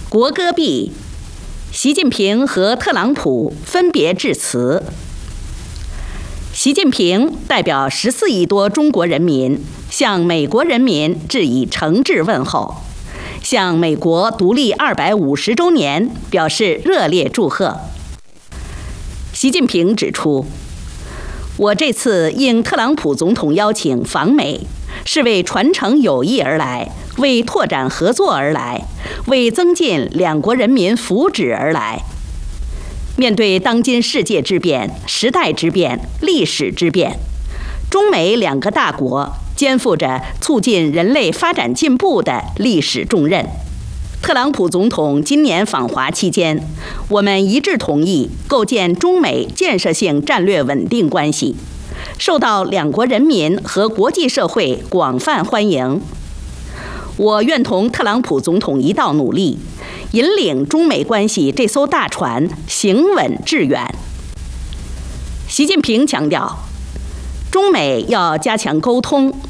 国歌毕，习近平和特朗普分别致辞。习近平代表14亿多中国人民向美国人民致以诚挚问候，向美国独立250周年表示热烈祝贺。习近平指出，我这次应特朗普总统邀请访美，是为传承友谊而来，为拓展合作而来，为增进两国人民福祉而来。面对当今世界之变、时代之变、历史之变，中美两个大国肩负着促进人类发展进步的历史重任。特朗普总统今年访华期间，我们一致同意构建中美建设性战略稳定关系，受到两国人民和国际社会广泛欢迎。我愿同特朗普总统一道努力，引领中美关系这艘大船行稳致远。习近平强调，中美要加强沟通，